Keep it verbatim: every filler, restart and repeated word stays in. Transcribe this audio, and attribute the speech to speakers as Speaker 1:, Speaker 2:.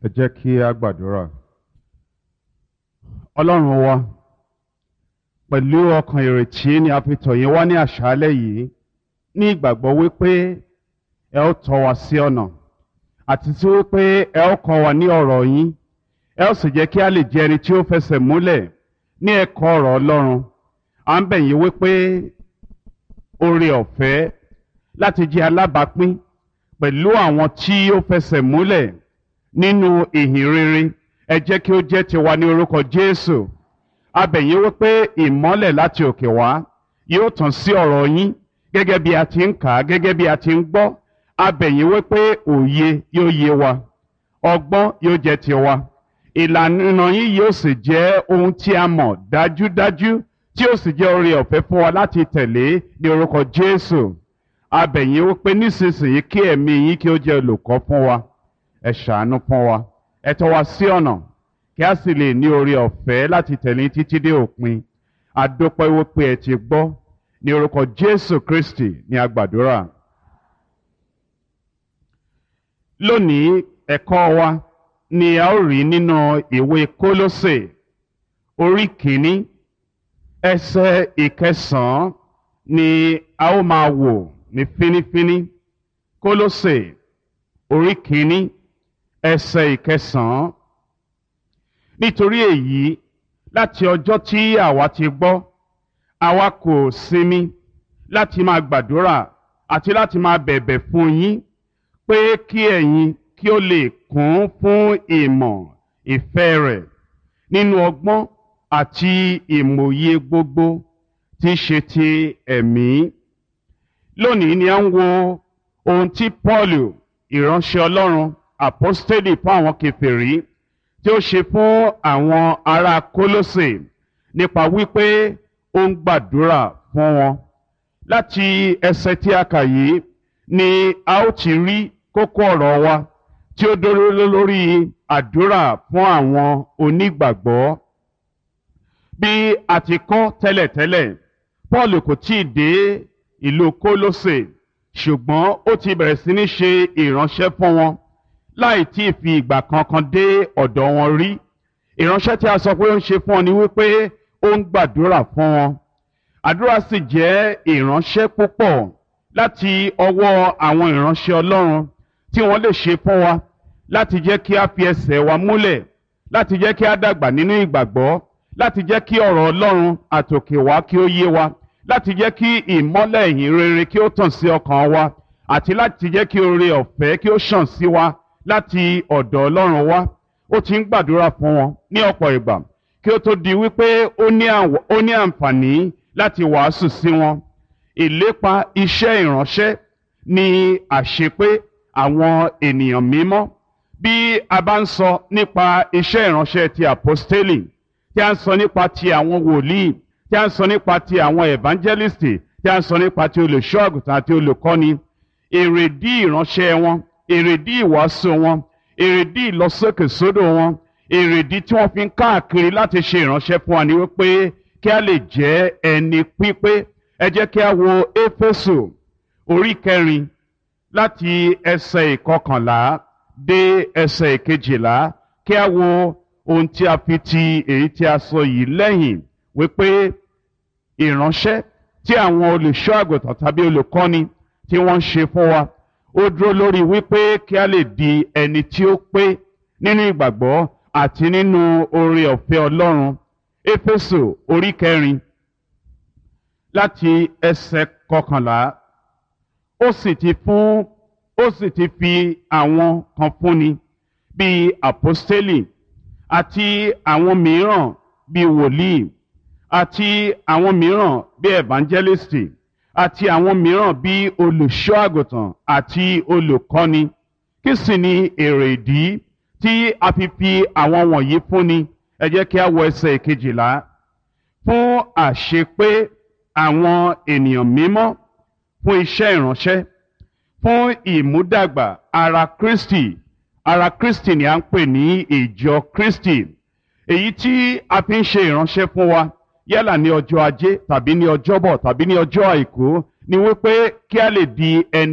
Speaker 1: Ẹ jẹ́ kí a gbàdúrà. Ọlọ́run wa, pẹ̀lú ọkàn ìrètí ni a fi tọ̀ yín wá ní àṣálẹ́ yìí ní ìgbàgbọ́ wípé ẹ ó tọ́ wa sí ọ̀nà àti tí wípé ẹ ó kọ́ wa ní ọ̀rọ̀ yín, ẹ ó sì jẹ́ kí a lè jẹ́ ẹni tí ó fẹsẹ̀ múlẹ̀ ní ẹ̀kọ́ ọ̀rọ̀ Ọlọ́run. À ń bẹ̀ yín wípé oore ọ̀fẹ́ láti jẹ́ alábàápín pẹ̀lú àwọn tí ó fẹsẹ̀ múlẹ̀ nínú ìhìn rere, ẹ jẹ́ kí ó jẹ́ tiwa ní orúkọ Jésù. A bẹ̀ yín wípé ìmọ́lẹ̀ láti òkè wá yóò tàn sí ọ̀rọ̀ yín gẹ́gẹ́ bí a ti ń kà á, gẹ́gẹ́ bí a ti ń gbọ́. A bẹ̀ yín wípé òye yóò yé wa, ọgbọ́n yóò jẹ́ tiwa, ìlànà yín yóò sì jẹ́ ohun tí a mọ̀ dájúdájú tí ó sì jẹ́ oore ọ̀fẹ́ fún wa láti tẹ̀lé ní orúkọ Jésù. A bẹ̀ yín wípé nísinsìnyí kí ẹ̀mí yín kí ó jẹ́ olùkọ́ fún wa, ẹ ṣàánú fún wa, ẹ tọ́ wa sí ọ̀nà kí a sì lè ní oore ọ̀fẹ́ láti tẹ̀lé títí dé òpin. A dúpẹ́ wípé ẹ ti gbọ́, ní orúkọ Jésù Kristi ní a gbàdúrà. Lónìí ẹ̀kọ́ wa ni a ó rí nínú ìwé Kólósè orí kìíní ẹsẹ̀ ìkẹsàn-án ni a ó máa wò ní fínífíní. Kólósè orí kìíní ẹsẹ̀ ìkẹsàn-án. Nítorí èyí, láti ọjọ́ tí àwa ti gbọ́, àwa kò sinmi láti máa gbàdúrà àti láti máa bẹ̀bẹ̀ fún yín pé kí ẹ̀yin kí ó lè kún fún ìmọ̀ ìfẹ́ rẹ̀ nínú ọgbọ́n àti ìmòye gbogbo tí í ṣe ti ẹ̀mí. Lónìí ni a ń wo ohun tí Pọ́ọ̀lù, ìránṣẹ́ Ọlọ́run, àpọ́stélì fún àwọn kèfèrí, tí ó ṣe fún àwọn ará Kólósè nípa wípé ó ń gbàdúrà fún wọn. Láti ẹsẹ̀ tí a kà yìí ni a ó ti rí kókó ọ̀rọ̀ wa tí ó dúró lórí àdúrà fún àwọn onígbàgbọ́. Bí a ti kọ́ tẹ́lẹ̀tẹ́lẹ̀, Pọ́ọ̀lù kò tíì dé ìlú Kólósè, ṣùgbọ́n ó ti bẹ̀rẹ̀ sí ní ṣe ìránṣẹ́ fún wọn láì tí ì fi ìgbà kankan dé ọ̀dọ̀ wọn rí. Ìránṣẹ́ tí a sọ pé ó ń ṣe fún wọn ni wípé ó ń gbàdúrà fún wọn. Àdúrà sì jẹ́ ìránṣẹ́ púpọ̀ láti ọwọ́ àwọn ìránṣẹ́ Ọlọ́run tí wọ́n lè ṣe fún wa láti jẹ́ kí a fi ẹsẹ̀ wa múlẹ̀, láti jẹ́ kí a dàgbà nínú ìgbàgbọ́, láti jẹ́ kí ọ̀rọ̀ Ọlọ́run àtòkè wá kí ó yé wa, láti jẹ́ kí ìmọ́lẹ̀ ìhìn rere kí ó tàn sí ọkàn wa, àti láti jẹ́ kí oore ọ̀fẹ́ kí ó ṣàn sí wa láti ọ̀dọ̀ Ọlọ́run wá. Ó ti ń gbàdúrà fún wọn ní ọ̀pọ̀ ìgbà kí ó tó di wípé ó ní àǹfààní láti wàásù sí wọn. Ìlépa iṣẹ́ ìránṣẹ́ ni àṣepé àwọn ènìyàn mímọ́. Bí a bá ń sọ nípa iṣẹ́ ìránṣẹ́ ti àpọ́stélì, tí a ń sọ nípa ti àwọn wòlíì, tí a ń sọ nípa ti àwọn evangelisti, tí a ń sọ nípa ti olùṣọ́ àgùntàn àti olùkọ́ni, èrèdí ìránṣẹ́ wọn, èrèdí ìwàásù wọn, èrèdí ìlọsókèsódò wọn, èrèdí tí wọ́n fi ń káàkiri láti ṣe ìránṣẹ́ fún wa ni wípé kí a lè jẹ́ ẹni pípé. Ẹ jẹ́ kí a wo Éfésù orí kẹrin láti ẹsẹ̀ ìkọkànlá dé ẹsẹ̀ ìkejìlá. Kí a wo ohun tí a fi ti èyí tí a sọ yìí lẹ́yìn wípé ìránṣẹ́ tí àwọn olùṣọ́ àgùntàn tàbí olùkọ́ni tí wọ́n ń ṣe fún wa, ó dúró lórí wípé kí a lè di ẹni tí ó pé nínú ìgbàgbọ́ àti nínú oore ọ̀fẹ́ Ọlọ́run. Éfésù orí kẹrin láti ẹsẹ̀ kọkànlá. Ó sì ti fún ó sì ti fi àwọn kan fúnni bíi àpọ́stélì, àti àwọn mìíràn bíi wòlíì, àti àwọn mìíràn bíi evangelisti, àti àwọn mìíràn bíi olùṣọ́ àgùntàn àti olùkọ́ni. Kí sì ni èrè ìdí tí a fi fi àwọn wọ̀nyí fúnni? Ẹ jẹ́ kí a wo ẹsẹ̀ ìkejìlá. Fún àṣepé àwọn ènìyàn mímọ́, fún iṣẹ́ ìránṣẹ́, fún ìmúdàgbà ara Kristi. Ara Kristi ni a ń pè ní ìjọ Kristi, èyí tí a fi ń ṣe ìránṣẹ́ fún wa yálà ní ọjọ́ ajé tàbí ní ọjọ́bọ̀ tàbí ní ọjọ́ àìkú, ni wípé kí a lè di ẹni